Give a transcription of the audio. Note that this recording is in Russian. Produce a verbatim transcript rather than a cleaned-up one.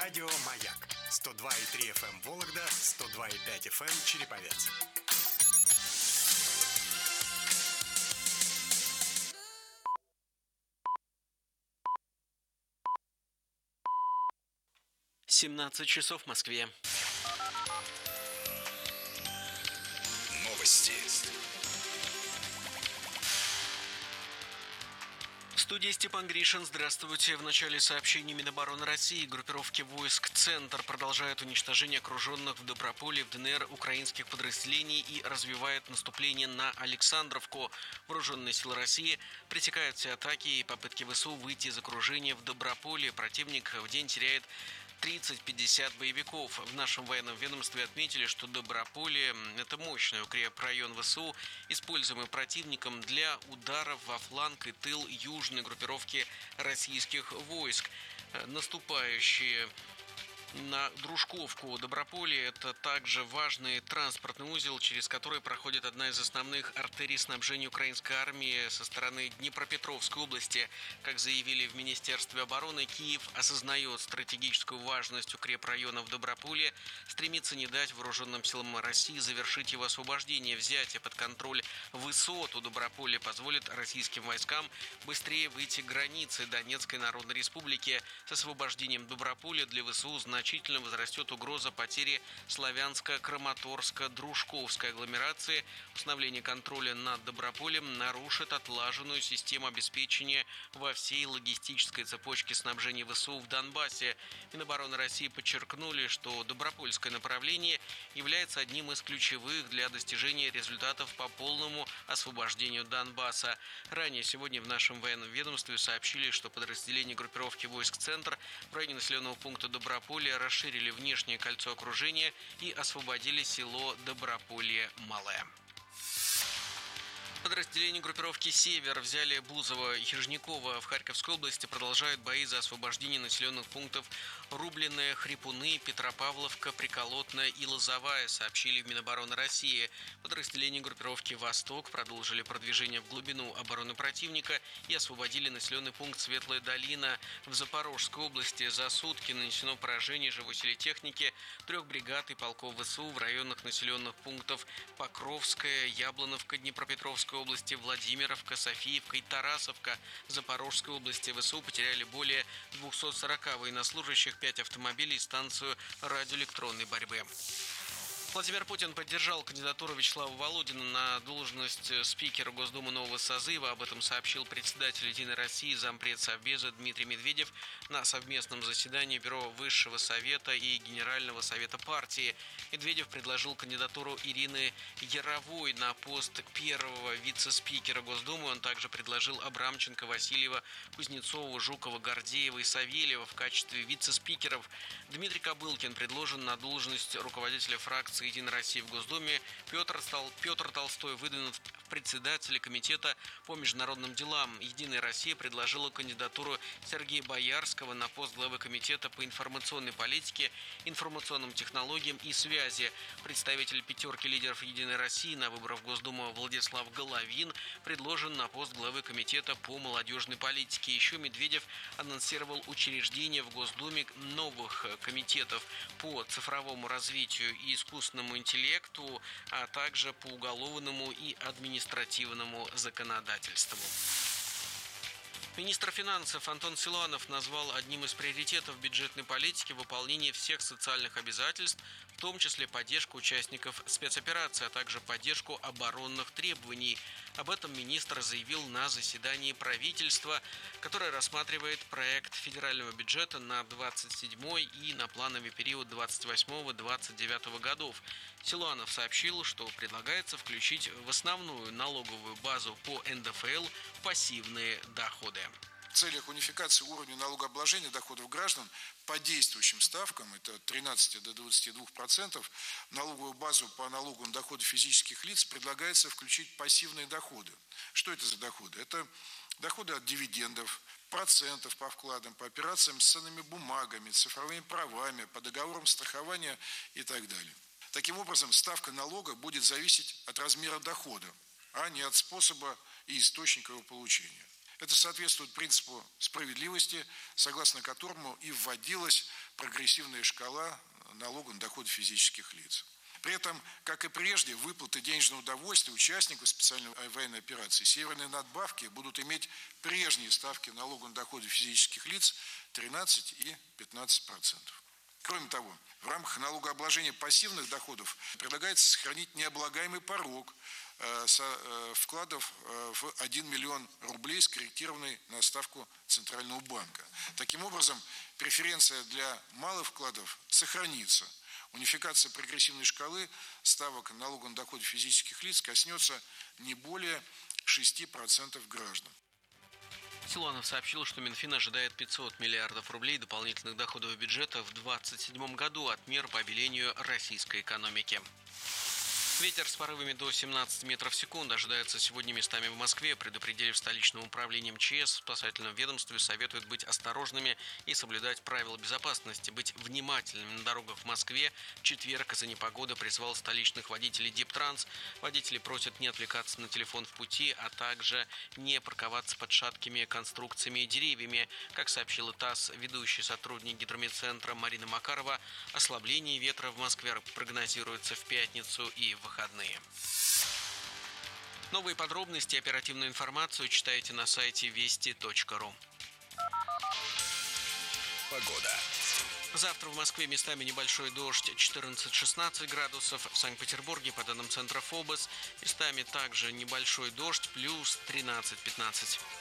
Радио «Маяк» сто два и три эф эм Вологда, сто два и пять эф эм Череповец. семнадцать часов в Москве. Новости. В студии Степан Гришин. Здравствуйте. В начале сообщений Минобороны России группировки войск «Центр» продолжают уничтожение окруженных в Доброполе в ДНР украинских подразделений и развивает наступление на Александровку. Вооруженные силы России пресекают все атаки и попытки ВСУ выйти из окружения в Доброполе. Противник в день теряет тридцать-пятьдесят боевиков. В нашем военном ведомстве отметили, что Доброполе – это мощный укрепрайон ВСУ, используемый противником для ударов во фланг и тыл южной группировки российских войск. Наступающие на Дружковку. Доброполье – это также важный транспортный узел, через который проходит одна из основных артерий снабжения украинской армии со стороны Днепропетровской области. Как заявили в Министерстве обороны, Киев осознает стратегическую важность укрепрайона в Доброполье, стремится не дать вооруженным силам России завершить его освобождение. Взятие под контроль высот у Доброполья позволит российским войскам быстрее выйти к границе Донецкой Народной Республики. С освобождением Доброполья для ВСУ значительно Значительно возрастет угроза потери Славянско-Краматорско-Дружковской агломерации. Установление контроля над Доброполем нарушит отлаженную систему обеспечения во всей логистической цепочке снабжения ВСУ в Донбассе. Минобороны России подчеркнули, что Добропольское направление является одним из ключевых для достижения результатов по полному освобождению Донбасса. Ранее сегодня в нашем военном ведомстве сообщили, что подразделения группировки войск «Центр» в районе населенного пункта Доброполье расширили внешнее кольцо окружения и освободили село Доброполье-Малое. Подразделения группировки «Север» взяли Бузово и Хижникова в Харьковской области, продолжают бои за освобождение населенных пунктов Рубленное, Хрипуны, Петропавловка, Приколотная и Лозовая, сообщили в Минобороны России. Подразделения группировки «Восток» продолжили продвижение в глубину обороны противника и освободили населенный пункт Светлая Долина. В Запорожской области за сутки нанесено поражение живой силе техники трех бригад и полков ВСУ в районах населенных пунктов Покровская, Яблоновка, Днепропетровская области, Владимировка, Софиевка и Тарасовка. В Запорожской области ВСУ потеряли более двухсот сорока военнослужащих, пять автомобилей и станцию радиоэлектронной борьбы. Владимир Путин поддержал кандидатуру Вячеслава Володина на должность спикера Госдумы нового созыва. Об этом сообщил председатель «Единой России», зампред Совбеза Дмитрий Медведев на совместном заседании Бюро Высшего Совета и Генерального Совета партии. Медведев предложил кандидатуру Ирины Яровой на пост первого вице-спикера Госдумы. Он также предложил Абрамченко, Васильева, Кузнецова, Жукова, Гордеева и Савельева в качестве вице-спикеров. Дмитрий Кобылкин предложен на должность руководителя фракции «Единой России» в Госдуме. Петр, Стол... Петр Толстой выдвинут в председатели комитета по международным делам. «Единая Россия» предложила кандидатуру Сергея Боярского на пост главы комитета по информационной политике, информационным технологиям и связи. Представитель пятерки лидеров «Единой России» на выборах в Госдуму Владислав Головин предложен на пост главы комитета по молодежной политике. Еще Медведев анонсировал учреждение в Госдуме новых комитетов по цифровому развитию и искусственному интеллекту, а также по уголовному и административному законодательству. Министр финансов Антон Силуанов назвал одним из приоритетов бюджетной политики выполнение всех социальных обязательств, в том числе поддержку участников спецоперации, а также поддержку оборонных требований. Об этом министр заявил на заседании правительства, которое рассматривает проект федерального бюджета на двадцать седьмой и на плановый период двадцать восьмого — двадцать девятого годов. Силуанов сообщил, что предлагается включить в основную налоговую базу по эн дэ эф эл пассивные доходы. В целях унификации уровня налогообложения доходов граждан по действующим ставкам, это от тринадцати до двадцати двух процентов, в налоговую базу по налогу на доходы физических лиц предлагается включить пассивные доходы. Что это за доходы? Это доходы от дивидендов, процентов по вкладам, по операциям с ценными бумагами, цифровыми правами, по договорам страхования и так далее. Таким образом, ставка налога будет зависеть от размера дохода, а не от способа и источника его получения. Это соответствует принципу справедливости, согласно которому и вводилась прогрессивная шкала налога на доходы физических лиц. При этом, как и прежде, выплаты денежного удовольствия участников специальной военной операции северные надбавки будут иметь прежние ставки налога на доходы физических лиц тринадцать и пятнадцать процентов. Кроме того, в рамках налогообложения пассивных доходов предлагается сохранить необлагаемый порог вкладов в один миллион рублей, скорректированный на ставку Центрального банка. Таким образом, преференция для малых вкладов сохранится. Унификация прогрессивной шкалы ставок налога на доходы физических лиц коснется не более шести процентов граждан. Силуанов сообщил, что Минфин ожидает пятьсот миллиардов рублей дополнительных доходов бюджета в две тысячи двадцать седьмом году от мер по обелению российской экономики. Ветер с порывами до семнадцати метров в секунду ожидается сегодня местами в Москве. Предупредили в столичном управлении МЧС. В спасательном ведомстве советуют быть осторожными и соблюдать правила безопасности. Быть внимательными на дорогах в Москве. В четверг из-за непогоды призвал столичных водителей Диптранс. Водители просят не отвлекаться на телефон в пути, а также не парковаться под шаткими конструкциями и деревьями. Как сообщила ТАСС, ведущий сотрудник гидрометцентра Марина Макарова, ослабление ветра в Москве прогнозируется в пятницу и в выходные. Новые подробности и оперативную информацию читайте на сайте вести точка ру. Погода. Завтра в Москве местами небольшой дождь, четырнадцать-шестнадцать градусов. В Санкт-Петербурге, по данным центра ФОБОС, местами также небольшой дождь, плюс тринадцать-пятнадцать.